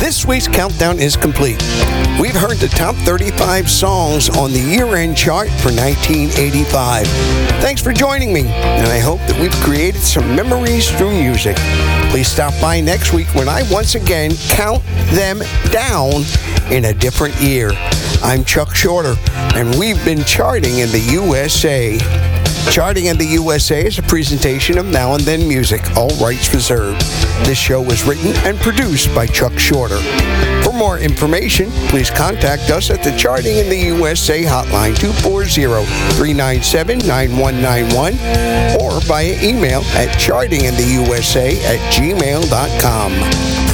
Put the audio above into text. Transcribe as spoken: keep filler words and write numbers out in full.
This week's countdown is complete. We've heard the top thirty-five songs on the year-end chart for nineteen eighty-five. Thanks for joining me, and I hope that we've created some memories through music. Please stop by next week when I once again count them down in a different year. I'm Chuck Shorter, and we've been charting in the U S A. Charting in the U S A is a presentation of Now and Then Music, all rights reserved. This show was written and produced by Chuck Shorter. For more information, please contact us at the Charting in the U S A hotline two four zero, three nine seven, nine one nine one or via email at charting in the U S A at gmail dot com.